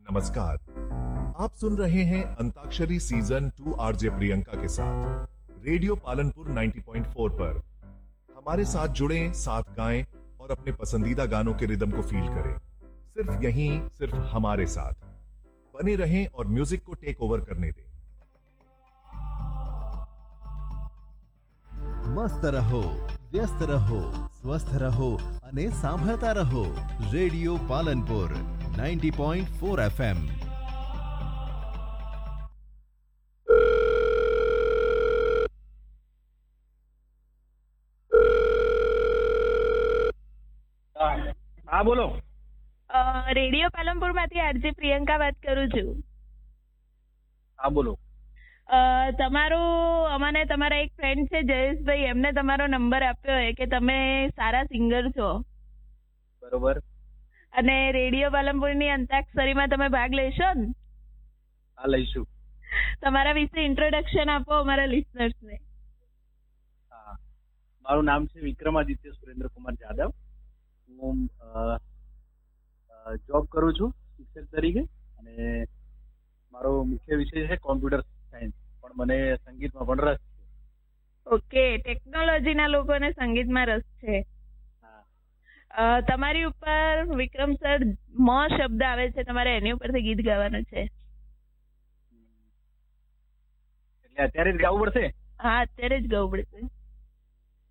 नमस्कार, आप सुन रहे हैं अंताक्षरी सीजन 2 आरजे प्रियंका के साथ रेडियो पालनपुर 90.4 पर। हमारे साथ जुड़ें, साथ गाएं और अपने पसंदीदा गानों के रिदम को फील करें। सिर्फ यहीं, सिर्फ हमारे साथ बने रहें और म्यूजिक को टेक ओवर करने दें। મસ્ત રહો, વ્યસ્ત રહો, સ્વસ્થ રહો અને સાંભળતા રહો રેડિયો પાલનપુર 90.4 FM. હા બોલો. રેડિયો પાલનપુરમાંથી આરજે પ્રિયંકા વાત કરું છું. હા બોલો. તમારું અમને તમારા એક ફ્રેન્ડ છે જયેશભાઈ, એમને તમારો નંબર આપ્યો હોય કે તમે સારા સિંગર છો બરોબર. અને રેડિયો પાલનપુરની અંતાક્ષરીમાં તમે ભાગ લેશો ને? હા લઈશું. તમારા વિશે ઇન્ટ્રોડક્શન આપો અમારા લિસનર્સને. હા, મારું નામ છે વિક્રમાદિત્ય સુરેન્દ્રકુમાર જાદવ. હું જોબ કરું છું શિક્ષક તરીકે અને મારો મુખ્ય વિષય છે કોમ્પ્યુટર સાયન્સ, પણ મને સંગીતમાં પણ રસ છે. ઓકે, ટેકનોલોજીના લોકોને સંગીતમાં રસ છે. હા, તમારી ઉપર વિક્રમ સર મ શબ્દ આવે છે, તમારે એની ઉપરથી ગીત ગાવાનું છે. એટલે અત્યારે જ ગાવું પડશે? હા, અત્યારે જ ગાવું પડશે.